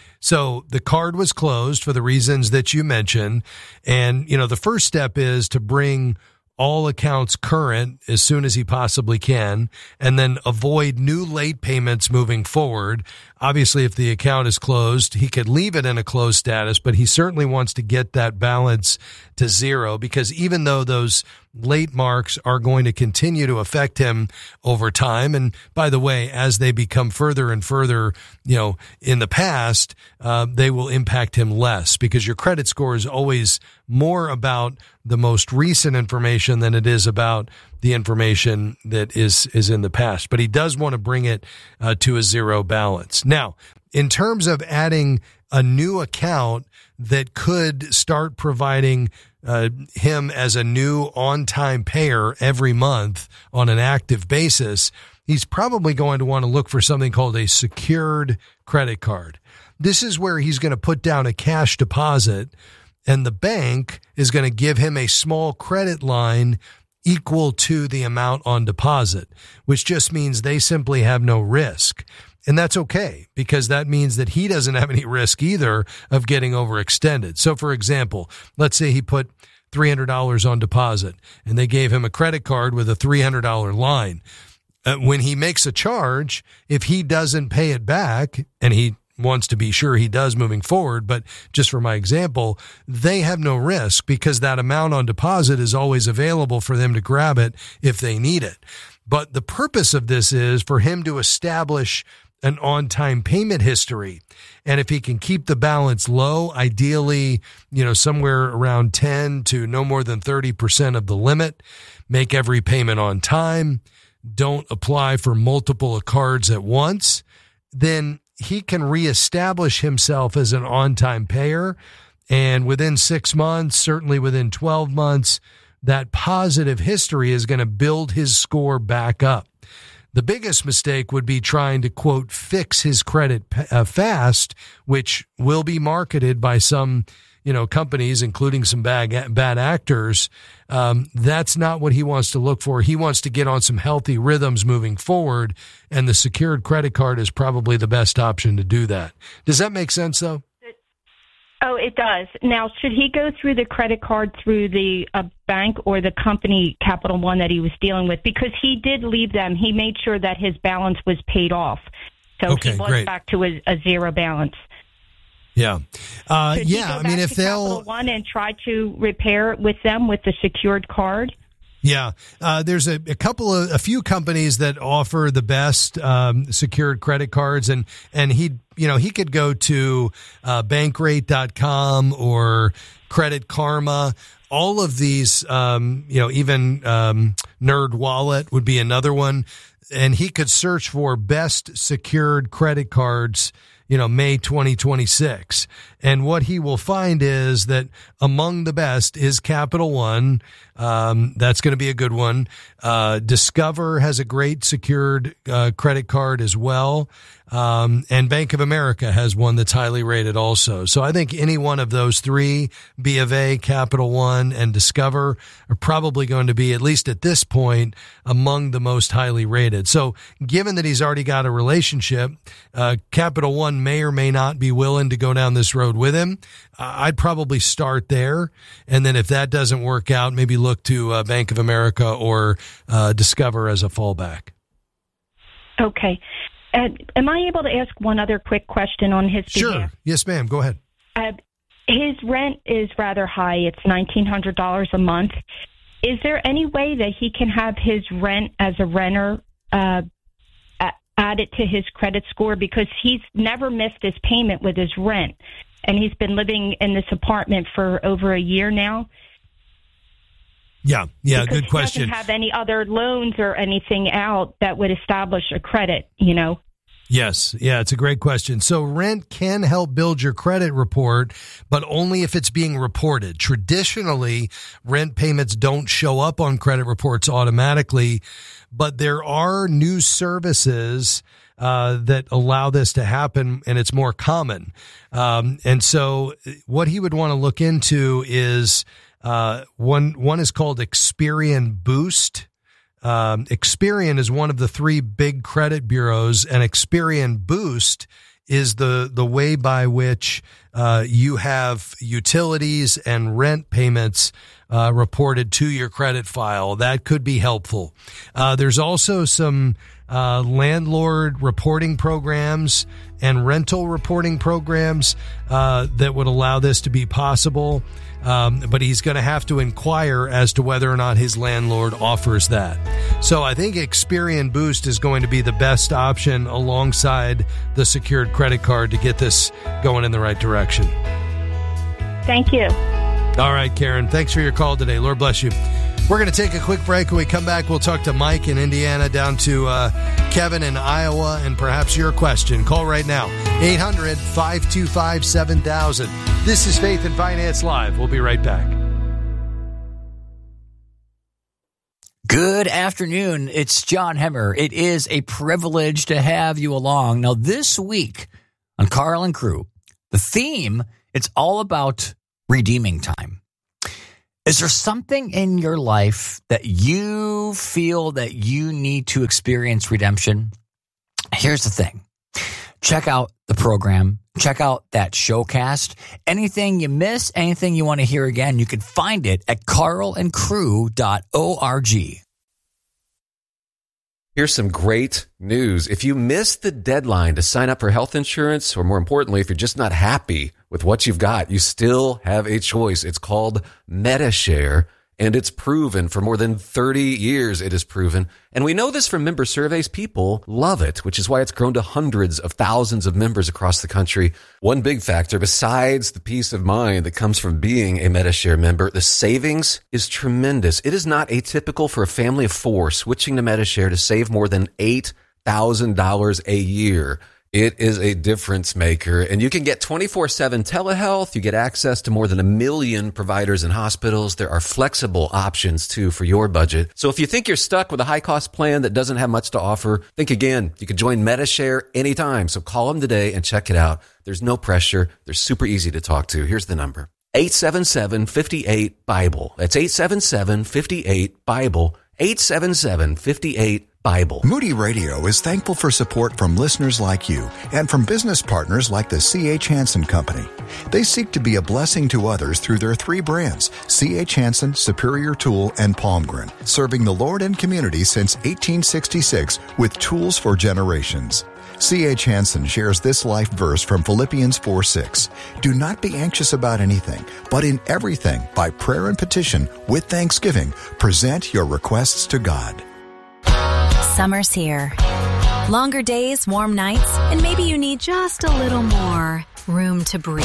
So the card was closed for the reasons that you mentioned. And, you know, the first step is to bring all accounts current as soon as he possibly can, and then avoid new late payments moving forward. obviously, if the account is closed, he could leave it in a closed status, but he certainly wants to get that balance to zero, because even though those late marks are going to continue to affect him over time. And by the way, as they become further and further, you know, in the past, uh, they will impact him less, because your credit score is always more about the most recent information than it is about the information that is, is in the past. But he does want to bring it uh, to a zero balance. Now, in terms of adding a new account that could start providing uh, him as a new on-time payer every month on an active basis, he's probably going to want to look for something called a secured credit card. This is where he's going to put down a cash deposit, and the bank is going to give him a small credit line equal to the amount on deposit, which just means they simply have no risk. And that's okay, because that means that he doesn't have any risk either of getting overextended. So, for example, let's say he put three hundred dollars on deposit and they gave him a credit card with a three hundred dollars line. Uh, when he makes a charge, if he doesn't pay it back, and he wants to be sure he does moving forward, but just for my example, they have no risk, because that amount on deposit is always available for them to grab it if they need it. But the purpose of this is for him to establish an on-time payment history. And if he can keep the balance low, ideally, you know, somewhere around ten to no more than thirty percent of the limit, make every payment on time, don't apply for multiple cards at once, then he can reestablish himself as an on-time payer. And within six months, certainly within twelve months, that positive history is going to build his score back up. The biggest mistake would be trying to, quote, fix his credit uh, fast, which will be marketed by some, you know, companies, including some bad, bad actors. Um, that's not what he wants to look for. He wants to get on some healthy rhythms moving forward, and the secured credit card is probably the best option to do that. Does that make sense, though? Oh, it does. Now, should he go through the credit card through the uh, bank or the company, Capital One, that he was dealing with? Because he did leave them. He made sure that his balance was paid off. So okay, he was great. back to a, a zero balance. Yeah. Uh, Should he yeah, go I mean, back if to they'll... Capital One and try to repair it with them with the secured card? Yeah, uh, there's a, a couple of, a few companies that offer the best um, secured credit cards, and and he, you know, he could go to uh, bankrate dot com or Credit Karma. All of these, um, you know, even um, Nerd Wallet would be another one, and he could search for best secured credit cards, you know, May twenty twenty-six. And what he will find is that among the best is Capital One. Um, that's going to be a good one. Uh, Discover has a great secured uh, credit card as well. Um, and Bank of America has one that's highly rated also. So I think any one of those three, B of A, Capital One, and Discover, are probably going to be, at least at this point, among the most highly rated. So given that he's already got a relationship, uh, Capital One may or may not be willing to go down this road with him. Uh, I'd probably start there. And then if that doesn't work out, maybe look to uh, Bank of America or uh, Discover as a fallback. Okay. Uh, am I able to ask one other quick question on his Sure. behalf? Yes, ma'am. Go ahead. Uh, his rent is rather high. It's nineteen hundred dollars a month. Is there any way that he can have his rent as a renter uh, added to his credit score? Because he's never missed his payment with his rent, and he's been living in this apartment for over a year now. Yeah, yeah, because good question. He doesn't have any other loans or anything out that would establish a credit, you know? Yes, yeah, it's a great question. So rent can help build your credit report, but only if it's being reported. Traditionally, rent payments don't show up on credit reports automatically, but there are new services uh, that allow this to happen, and it's more common. Um, and so what he would want to look into is uh, one, one is called Experian Boost. Um, Experian is one of the three big credit bureaus, and Experian Boost is the, the way by which uh, you have utilities and rent payments uh, reported to your credit file. That could be helpful. Uh, there's also some uh, landlord reporting programs and rental reporting programs uh, that would allow this to be possible. Um, but he's going to have to inquire as to whether or not his landlord offers that. So I think Experian Boost is going to be the best option alongside the secured credit card to get this going in the right direction. Thank you. All right, Karen. Thanks for your call today. Lord bless you. We're going to take a quick break. When we come back, we'll talk to Mike in Indiana, down to uh, Kevin in Iowa, and perhaps your question. Call right now, eight hundred, five two five, seven thousand. This is Faith and Finance Live. We'll be right back. Good afternoon. It's John Hemmer. It is a privilege to have you along. Now, this week on Carl and Crew, the theme, it's all about redeeming time. Is there something in your life that you feel that you need to experience redemption? Here's the thing. Check out the program. Check out that showcast. Anything you miss, anything you want to hear again, you can find it at carl and crew dot org. Here's some great news. If you missed the deadline to sign up for health insurance, or more importantly, if you're just not happy with what you've got, you still have a choice. It's called MediShare, and it's proven for more than thirty years. It is proven. And we know this from member surveys. People love it, which is why it's grown to hundreds of thousands of members across the country. One big factor, besides the peace of mind that comes from being a MediShare member, the savings is tremendous. It is not atypical for a family of four switching to MediShare to save more than eight thousand dollars a year. It is a difference maker, and you can get twenty-four seven telehealth. You get access to more than a million providers and hospitals. There are flexible options, too, for your budget. So if you think you're stuck with a high-cost plan that doesn't have much to offer, think again. You can join MediShare anytime, so call them today and check it out. There's no pressure. They're super easy to talk to. Here's the number. eight seven seven, five eight, BIBLE. That's eight seven seven, five eight, BIBLE. eight seven seven, five eight, Bible. Moody Radio is thankful for support from listeners like you and from business partners like the C H. Hansen Company. They seek to be a blessing to others through their three brands, C H. Hansen, Superior Tool, and Palmgren, serving the Lord and community since eighteen sixty-six with tools for generations. C H. Hansen shares this life verse from Philippians four six. Do not be anxious about anything, but in everything, by prayer and petition, with thanksgiving, present your requests to God. Summer's here. Longer days, warm nights, and maybe you need just a little more room to breathe.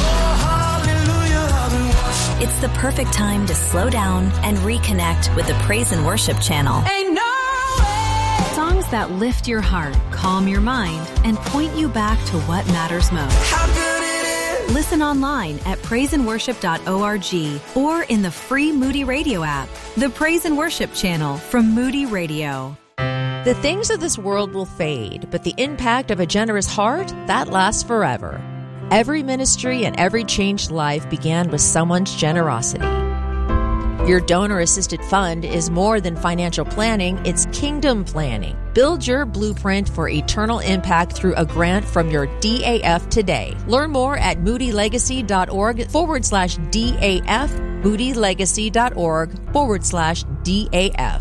It's the perfect time to slow down and reconnect with the Praise and Worship channel. Ain't no way. Songs that lift your heart, calm your mind, and point you back to what matters most. How good it is. Listen online at praise and worship dot org or in the free Moody Radio app. The Praise and Worship channel from Moody Radio. The things of this world will fade, but the impact of a generous heart, that lasts forever. Every ministry and every changed life began with someone's generosity. Your donor-assisted fund is more than financial planning, it's kingdom planning. Build your blueprint for eternal impact through a grant from your D A F today. Learn more at moodylegacy.org forward slash DAF, moodylegacy.org forward slash DAF.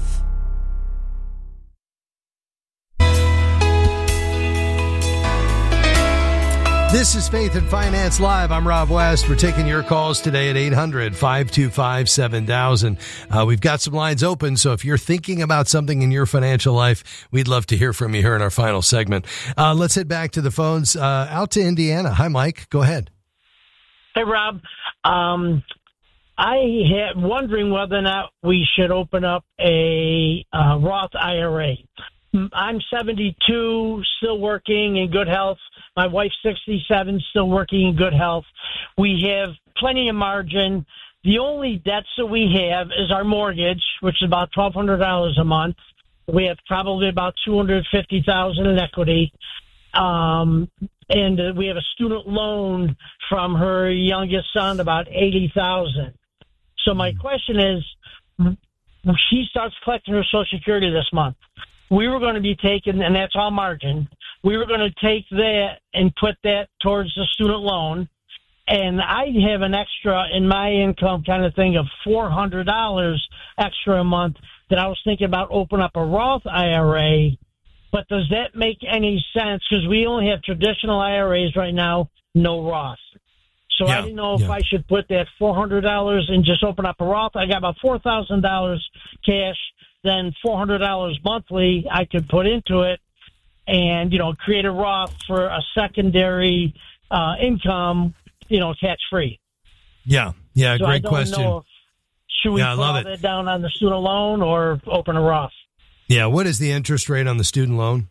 This is Faith and Finance Live. I'm Rob West. We're taking your calls today at eight hundred, five two five, seven thousand. Uh, we've got some lines open, so if you're thinking about something in your financial life, we'd love to hear from you here in our final segment. Uh, let's head back to the phones. Uh, out to Indiana. Hi, Mike. Go ahead. Hey, Rob. Um, I had wondering whether or not we should open up a uh, Roth I R A. I'm seventy-two, still working in good health. My wife's sixty-seven, still working in good health. We have plenty of margin. The only debts that we have is our mortgage, which is about twelve hundred dollars a month. We have probably about two hundred fifty thousand dollars in equity. Um, and uh, we have a student loan from her youngest son, about eighty thousand dollars. So my question is, she starts collecting her Social Security this month. We were going to be taking, and that's all margin, we were going to take that and put that towards the student loan. and I have an extra in my income kind of thing of four hundred dollars extra a month that I was thinking about opening up a Roth I R A. But does that make any sense? Because we only have traditional I R As right now, no Roth. So yeah, I didn't know if yeah. I should put that four hundred dollars and just open up a Roth. I got about four thousand dollars cash, then four hundred dollars monthly I could put into it and, you know, create a Roth for a secondary uh, income, you know, tax-free. Yeah, yeah, so great I don't question. Know if, should we Yeah, I love draw it. that down on the student loan or open a Roth? Yeah, what is the interest rate on the student loan?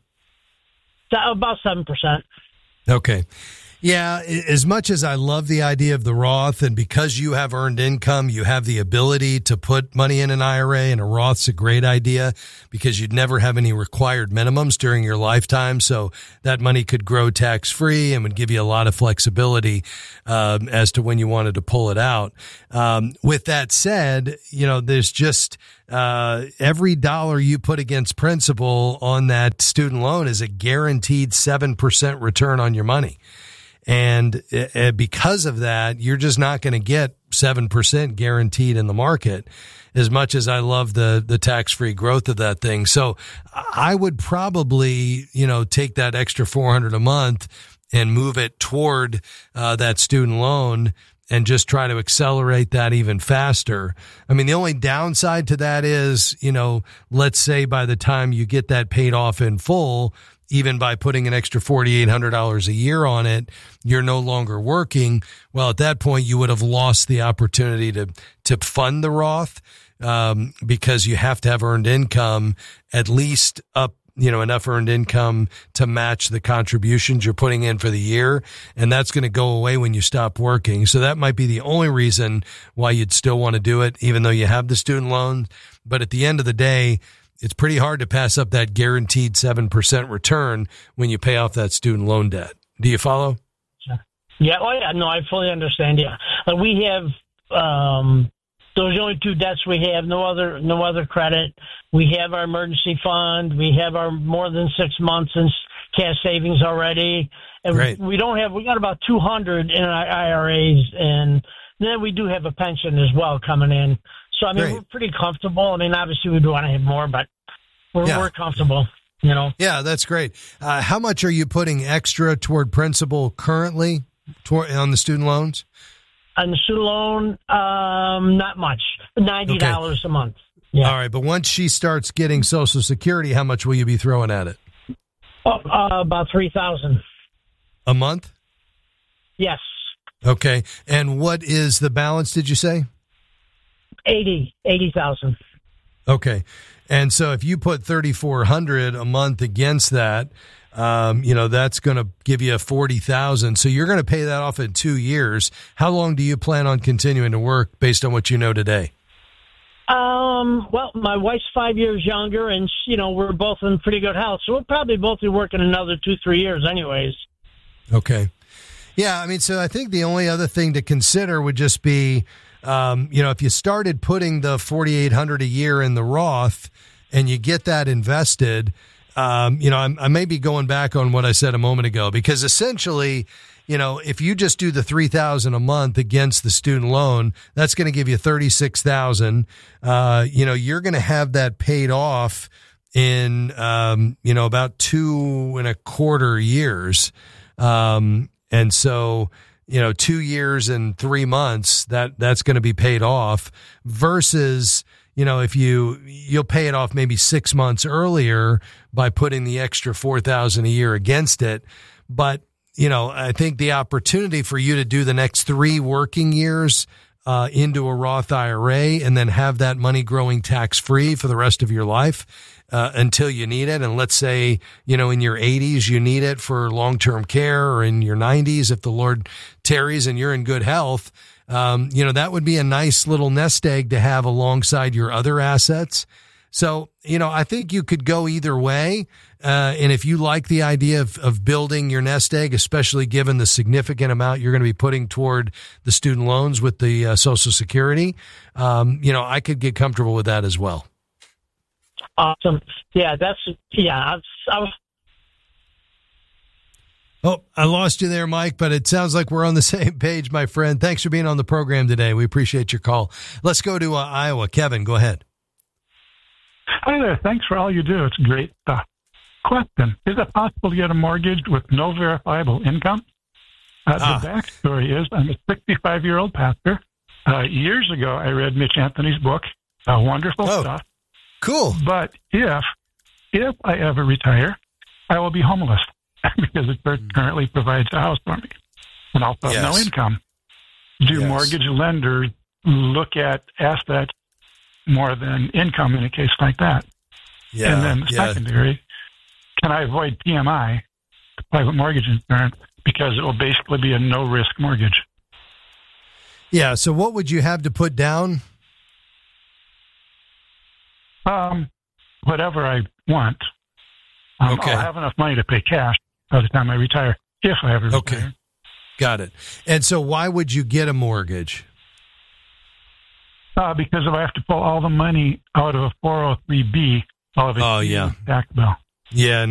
About seven percent. Okay. Yeah, as much as I love the idea of the Roth, and because you have earned income, you have the ability to put money in an I R A, and a Roth's a great idea because you'd never have any required minimums during your lifetime. So that money could grow tax-free and would give you a lot of flexibility um, as to when you wanted to pull it out. Um, with that said, you know, there's just uh, every dollar you put against principal on that student loan is a guaranteed seven percent return on your money. And uh, because of that, you're just not going to get seven percent guaranteed in the market, as much as I love the, the tax-free growth of that thing. So I would probably, you know, take that extra four hundred dollars a month and move it toward uh, that student loan and just try to accelerate that even faster. I mean, the only downside to that is, you know, let's say by the time you get that paid off in full, even by putting an extra four thousand eight hundred dollars a year on it, you're no longer working. Well, at that point, you would have lost the opportunity to, to fund the Roth, um, because you have to have earned income, at least up, you know, enough earned income to match the contributions you're putting in for the year. And that's going to go away when you stop working. So that might be the only reason why you'd still want to do it, even though you have the student loan. But at the end of the day, it's pretty hard to pass up that guaranteed seven percent return when you pay off that student loan debt. Do you follow? Yeah. Oh, yeah. No, I fully understand. Yeah. Like we have, um, those are the only two debts we have. No other, no other credit. We have our emergency fund. We have our more than six months in cash savings already. And Great. we don't have, we got about two hundred in our I R As. And then we do have a pension as well coming in. So, I mean, Great. we're pretty comfortable. I mean, obviously we'd want to have more, but we're, Yeah. we're comfortable, you know. Yeah, that's great. Uh, how much are you putting extra toward principal currently toward, on the student loans? On the student loan, um, not much, ninety dollars Okay. a month. Yeah. All right, but once she starts getting Social Security, how much will you be throwing at it? Oh, uh, about three thousand dollars. A month? Yes. Okay. And what is the balance, did you say? eighty thousand. Okay. And so if you put thirty-four hundred a month against that, um, you know, that's going to give you a forty thousand. So you're going to pay that off in two years. How long do you plan on continuing to work based on what you know today? Um, well, my wife's five years younger, and, you know, we're both in pretty good health, so we'll probably both be working another two, three years anyways. Okay. Yeah, I mean, so I think the only other thing to consider would just be, um, you know, if you started putting the forty-eight hundred dollars a year in the Roth and you get that invested, um, you know, I'm, I may be going back on what I said a moment ago, because essentially, you know, if you just do the three thousand dollars a month against the student loan, that's going to give you thirty-six thousand dollars. Uh, you know, you're going to have that paid off in, um, you know, about two and a quarter years. Um, and so, you know, two years and three months, that that's going to be paid off versus, you know, if you, you'll pay it off maybe six months earlier by putting the extra four thousand dollars a year against it. But, you know, I think the opportunity for you to do the next three working years uh, into a Roth I R A and then have that money growing tax free for the rest of your life uh, until you need it. And let's say, you know, in your eighties, you need it for long-term care, or in your nineties, if the Lord tarries and you're in good health, um, you know, that would be a nice little nest egg to have alongside your other assets. So, you know, I think you could go either way. Uh, and if you like the idea of, of building your nest egg, especially given the significant amount you're going to be putting toward the student loans with the uh, Social Security, um, you know, I could get comfortable with that as well. Awesome. Yeah, that's, yeah, I was, I was Oh, I lost you there, Mike, but it sounds like we're on the same page, my friend. Thanks for being on the program today. We appreciate your call. Let's go to uh, Iowa. Kevin, go ahead. Hi there. Thanks for all you do. It's great stuff. Question. Is it possible to get a mortgage with no verifiable income? Uh, Ah. The backstory is I'm a sixty-five-year-old pastor. Uh, years ago, I read Mitch Anthony's book. Uh, wonderful stuff. Cool. But if if I ever retire, I will be homeless because it currently provides a house for me and also have no Yes. income. Do Yes. mortgage lenders look at assets more than income in a case like that? Yeah, And then yeah. secondary, can I avoid P M I, private mortgage insurance, because it will basically be a no-risk mortgage? Yeah, so what would you have to put down? Um, whatever I want. Um, Okay. I'll have enough money to pay cash by the time I retire, if I ever Okay. retire. Got it. And so why would you get a mortgage? Uh, because if I have to pull all the money out of a four oh three B, I'll have a Oh, yeah. huge tax bill. Yeah,